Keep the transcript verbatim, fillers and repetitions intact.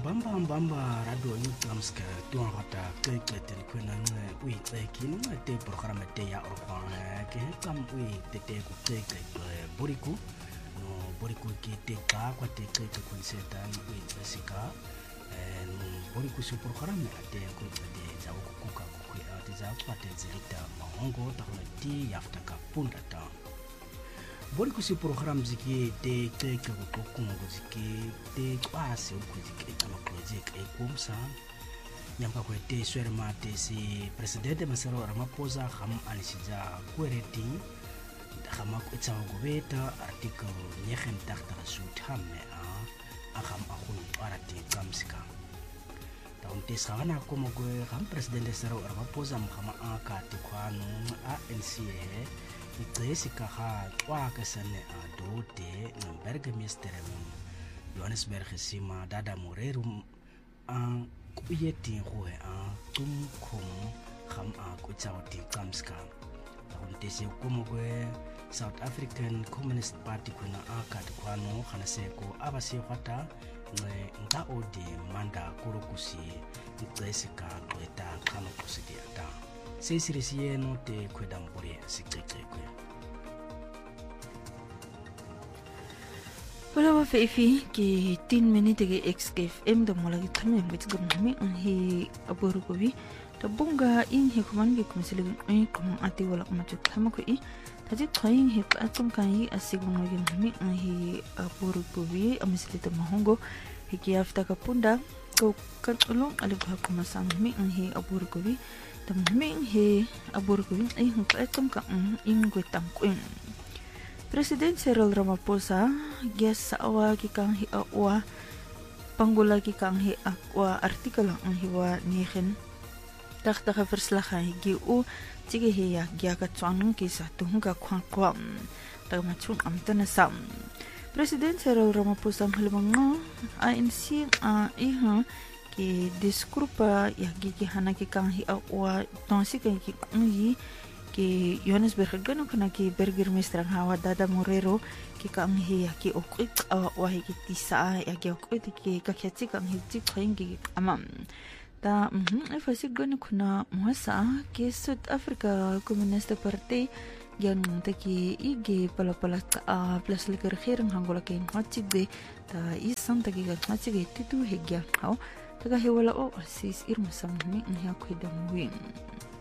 bamba bamba radio nyutamska tuangata keketen kunan ui tsekin te program te ya orkwan ke tam ui te te ku te ke boriku no boriku ki te ka kwa te ke ke konseta ui tsika en boriku su program te ku te za ku ka ku te za kwa te zilita mahongo ta ti yafta ka punda ta boriku si program ziki te te ke ku ku ziki te kwasi ku ziki kama project e kumsa nyamba kwa te swerma te si presidente Masero Ramaphosa kham alisija kwereti khama ku tsa gobeta article nyegen takta suthamme a akham akhun arati kamsika taun te sana como go kham presidente Masero Ramaphosa khama aka te khwanu a N C A Iqesika ha kwa kasane a dote ngamberge misterem Johannesburg sima dada morerum an kuyeti hoe a tum kom kham a kuchawti kamska taun tese komogwe South African Communist Party kuna akat kwano khanaseko abase khata nga odi manda kurukusi Iqesika kweta khama kusidiata seisirisiye no te kwedambure sikekekwe wala wa fefi ki tin minute ke X K F M da mola ki thamme mit gummi hi aburu ko bi ta bunga in hi kuman ki kumsile ai kum ati wala ma chu thama ko i ta ji thaing hi atum kan hi asigun no gi mi hi aburu ko bi amisile ta mahongo hi ki afta ka punda ko kan ulong alib ha kuma sang mi hi aburu ko bi ta mi hi aburu ko bi ai hu atum ka in ko tam ko President Cyril Ramaphosa guess sa awa ki kang hi awa panggula ki kang hi akwa artikel ang hiwa nihin takta ka verslagen hi u tige hi ya gya ka chang ki sa tung ka kwang kwang ta ma chung am ta na sam President Cyril Ramaphosa halmang A N C a iha ki diskurpa ya gi ki hana ki kang hi awa tonsi ki ki ki Johannesburg gano kana ki burgemeester hawa dada morero ki kang hi ki okwit wa hi ki tisa ya ki okwit ki kakhati kang hi ti khingi amam ta mhm e fasi gano kuna muasa ki South Africa Communist Party yang ta ki ige pala pala a plus le regering hangola ki ngachide ta isam ta ki ngachige titu hegya haw ta ga hewala o sis irma samni nya kuidam wing